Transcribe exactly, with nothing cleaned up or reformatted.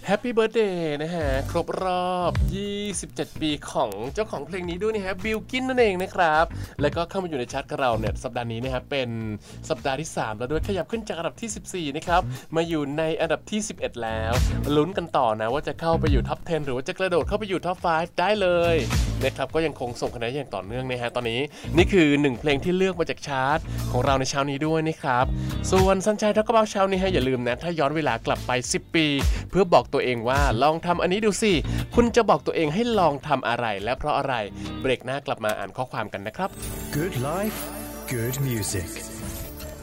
Happy Birthday นะฮะครบรอบยี่สิบเจ็ดปีของเจ้าของเพลงนี้ด้วยนะฮะบิลกินนั่นเองนะครับแล้วก็เข้ามาอยู่ในชาร์ตกับเราเนี่ยสัปดาห์นี้นะครับเป็นสัปดาห์ที่สามแล้วด้วยขยับขึ้นจากอันดับที่สิบสี่นะครับมาอยู่ในอันดับที่สิบเอ็ดแล้วลุ้นกันต่อนะว่าจะเข้าไปอยู่ท็อปสิบหรือว่าจะกระโดดเข้าไปอยู่ท็อปห้าได้เลยนะครับก็ยังคงส่งคะแนนอย่างต่อเนื่องนะฮะตอนนี้นี่คือหนึ่งเพลงที่เลือกมาจากชาร์ตของเราในเช้านี้ด้วยนะครับส่วนสัญชัยทักกระเป๋าเช้านี้ให้อย่าลืมนะถ้าย้อนเวลากลับไปสิบปีเพื่อบอกตัวเองว่าลองทำอันนี้ดูสิคุณจะบอกตัวเองให้ลองทำอะไรและเพราะอะไรเบรกหน้ากลับมาอ่านข้อความกันนะครับ Good life, good music